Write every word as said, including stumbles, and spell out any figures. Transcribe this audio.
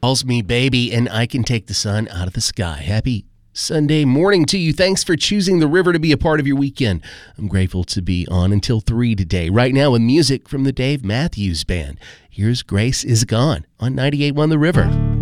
Calls me baby, and I can take the sun out of the sky. Happy Sunday morning to you. Thanks for choosing the river to be a part of your weekend. I'm grateful to be on until three today. Right now with music from the Dave Matthews Band. Here's Grace Is Gone on ninety-eight point one The River.